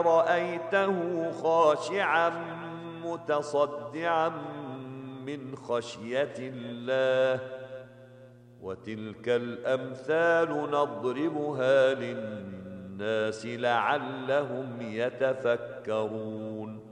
رأيته خاشعا متصدعا من خشية الله. وتلك الأمثال نضربها للناس لعلهم يتفكرون.